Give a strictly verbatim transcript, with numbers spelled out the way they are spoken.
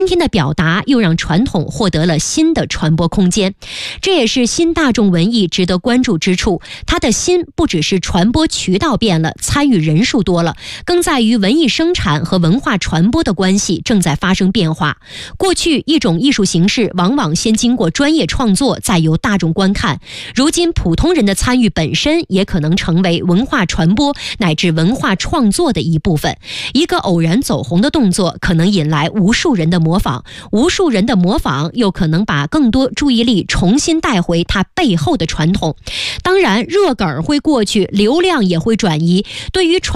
今天的表达又让传统获得了新的传播空间，这也是新大众文艺值得关注之处。它的新不只是传播渠道变了，参与人数多了，更在于文艺生产和文化传播的关系正在发生变化。过去一种艺术形式往往先经过专业创作，再由大众观看，如今普通人的参与本身也可能成为文化传播乃至文化创作的一部分。一个偶然走红的动作可能引来无数人的模仿，无数人的模仿又可能把更多注意力重新带回它背后的传统。当然，热梗会过去，流量也会转移，对于传